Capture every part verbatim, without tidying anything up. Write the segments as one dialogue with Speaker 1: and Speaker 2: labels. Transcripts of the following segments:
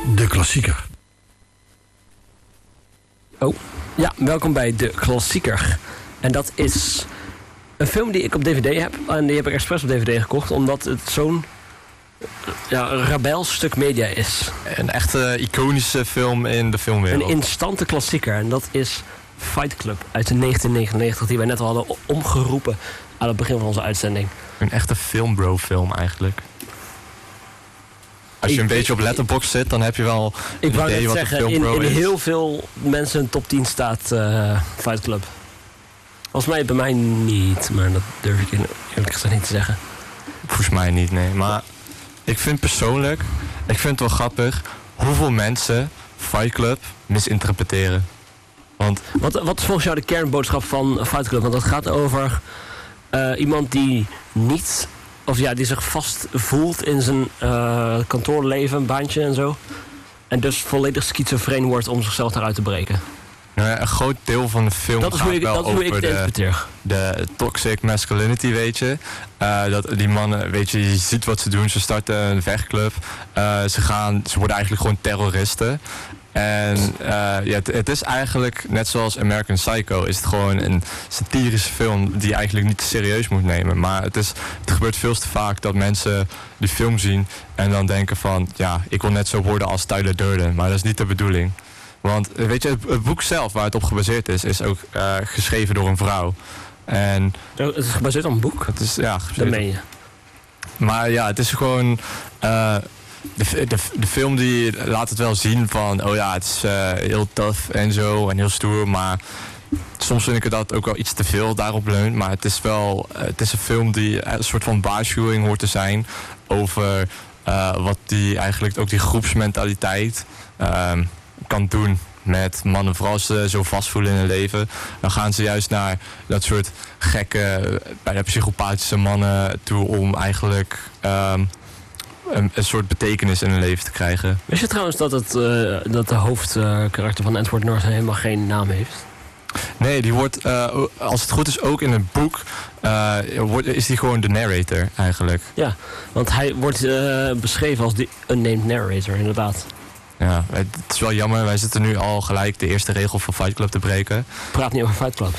Speaker 1: De klassieker.
Speaker 2: Oh, ja, welkom bij De Klassieker. En dat is een film die ik op D V D heb. En die heb ik expres op D V D gekocht, omdat het zo'n ja, rebels stuk media is.
Speaker 3: Een echte iconische film in de filmwereld.
Speaker 2: Een instante klassieker. En dat is Fight Club uit negentien negenennegentig, die wij net al hadden omgeroepen aan het begin van onze uitzending.
Speaker 3: Een echte filmbro-film eigenlijk. Als je
Speaker 2: ik,
Speaker 3: een beetje op Letterboxd zit, dan heb je wel een
Speaker 2: ik wou
Speaker 3: idee
Speaker 2: net
Speaker 3: wat
Speaker 2: zeggen,
Speaker 3: een filmbro
Speaker 2: in, in
Speaker 3: is.
Speaker 2: heel veel mensen top tien staat uh, Fight Club. Volgens mij bij mij niet, maar dat durf ik eerlijk gezegd niet te zeggen.
Speaker 3: Volgens mij niet, nee. Maar ik vind persoonlijk, ik vind het wel grappig hoeveel mensen Fight Club misinterpreteren. Want
Speaker 2: wat, wat is volgens jou de kernboodschap van Fight Club? Want dat gaat over uh, iemand die niet, of ja, die zich vast voelt in zijn uh, kantoorleven, een baantje en zo. En dus volledig schizofreen wordt om zichzelf daaruit te breken.
Speaker 3: Nou ja, een groot deel van de film
Speaker 2: dat is
Speaker 3: gaat
Speaker 2: hoe ik,
Speaker 3: wel
Speaker 2: dat is hoe ik
Speaker 3: over
Speaker 2: het
Speaker 3: de,
Speaker 2: interpreteer.
Speaker 3: de toxic masculinity, weet je. Uh, dat die mannen, weet je, je ziet wat ze doen. Ze starten een vechtclub. Uh, ze, gaan, ze worden eigenlijk gewoon terroristen. En uh, ja, het, het is eigenlijk, net zoals American Psycho, is het gewoon een satirische film die je eigenlijk niet te serieus moet nemen. Maar het, is, het gebeurt veel te vaak dat mensen die film zien en dan denken van, ja, ik wil net zo worden als Tyler Durden. Maar dat is niet de bedoeling. Want weet je, het, het boek zelf waar het op gebaseerd is, is ook uh, geschreven door een vrouw. En
Speaker 2: het is gebaseerd op een boek?
Speaker 3: Het is, ja,
Speaker 2: dat meen je.
Speaker 3: Maar ja, het is gewoon... Uh, de, de, de film die laat het wel zien van, oh ja, het is uh, heel tough en zo en heel stoer, maar soms vind ik dat ook wel iets te veel daarop leunt. Maar het is wel, uh, het is een film die een soort van waarschuwing hoort te zijn over uh, wat die eigenlijk ook die groepsmentaliteit uh, kan doen met mannen. Vooral als ze zo vastvoelen in hun leven, dan gaan ze juist naar dat soort gekke, bijna psychopathische mannen toe om eigenlijk um, een, een soort betekenis in hun leven te krijgen.
Speaker 2: Wist je trouwens dat, het, uh, dat de hoofdkarakter van Edward Norton helemaal geen naam heeft?
Speaker 3: Nee, die wordt, uh, als het goed is, ook in het boek, uh, wordt, is die gewoon de narrator eigenlijk.
Speaker 2: Ja, want hij wordt uh, beschreven als de unnamed narrator, inderdaad.
Speaker 3: Ja, het is wel jammer. Wij zitten nu al gelijk de eerste regel van Fight Club te breken.
Speaker 2: Praat niet over Fight Club.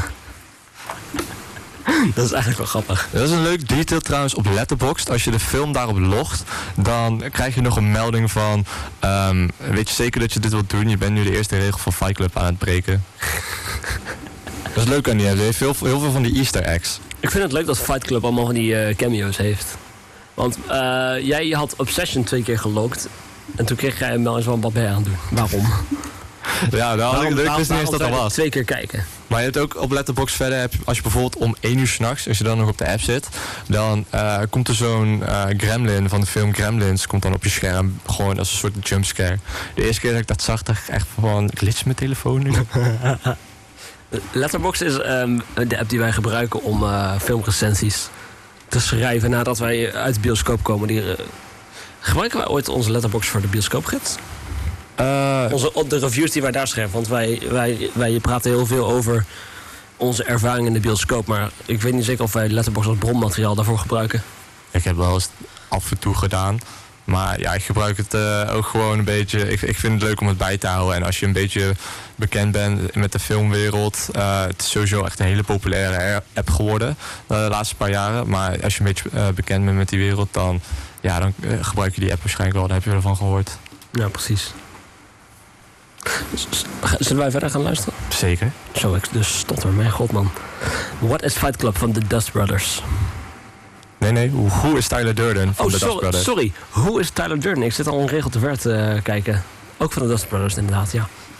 Speaker 2: Dat is eigenlijk wel grappig.
Speaker 3: Dat is een leuk detail trouwens op Letterboxd. Als je de film daarop logt, dan krijg je nog een melding van... Um, weet je zeker dat je dit wilt doen? Je bent nu de eerste regel van Fight Club aan het breken. Dat is leuk aan die hebben. Hij heeft heel, heel veel van die easter eggs.
Speaker 2: Ik vind het leuk dat Fight Club allemaal van die uh, cameo's heeft. Want uh, jij had Obsession twee keer gelogd. En toen kreeg jij een melding van wat ben je aan het doen? Waarom?
Speaker 3: Ja, nou, waarom, ik wist niet eens dat dat was.
Speaker 2: Twee keer kijken.
Speaker 3: Maar je hebt ook op Letterboxd verder, heb je, als je bijvoorbeeld om één uur 's nachts, als je dan nog op de app zit, dan uh, komt er zo'n uh, gremlin van de film Gremlins, komt dan op je scherm, gewoon als een soort jumpscare. De eerste keer dat ik dat zag, dacht ik echt van, glitch mijn telefoon nu.
Speaker 2: Letterboxd is um, de app die wij gebruiken om uh, filmrecensies te schrijven nadat wij uit de bioscoop komen. Die, uh, gebruiken wij ooit onze Letterboxd voor de bioscoopgids? Uh, onze, de reviews die wij daar schrijven. Want wij, wij, wij praten heel veel over onze ervaring in de bioscoop. Maar ik weet niet zeker of wij Letterboxd als bronmateriaal daarvoor gebruiken.
Speaker 3: Ik heb wel eens af en toe gedaan. Maar ja, ik gebruik het uh, ook gewoon een beetje... Ik, ik vind het leuk om het bij te houden. En als je een beetje bekend bent met de filmwereld... Uh, het is sowieso echt een hele populaire app geworden. Uh, de laatste paar jaren. Maar als je een beetje uh, bekend bent met die wereld... dan, ja, dan uh, gebruik je die app waarschijnlijk wel. Daar heb je ervan gehoord.
Speaker 2: Ja, precies. Zullen wij verder gaan luisteren?
Speaker 3: Zeker.
Speaker 2: Zo, ik dus stotter. Mijn god, man. What is Fight Club van de Dust Brothers?
Speaker 3: Nee, nee. Hoe is Tyler Durden van
Speaker 2: oh,
Speaker 3: de
Speaker 2: sorry,
Speaker 3: Dust Brothers?
Speaker 2: Hoe is Tyler Durden? Ik zit al een regel te ver te uh, kijken. Ook van de Dust Brothers, inderdaad, ja.